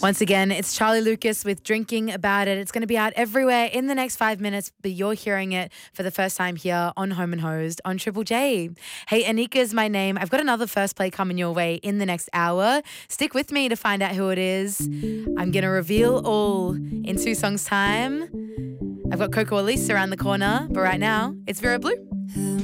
Once again, it's Charlie Lucas with Drinking About It. It's going to be out everywhere in the next 5 minutes, but you're hearing it for the first time here on Home and Hosed on Triple J. Hey, Anika's my name. I've got another first play coming your way in the next hour. Stick with me to find out who it is. I'm going to reveal all in 2 songs' time. I've got Coco Elise around the corner, but right now, it's Vera Blue.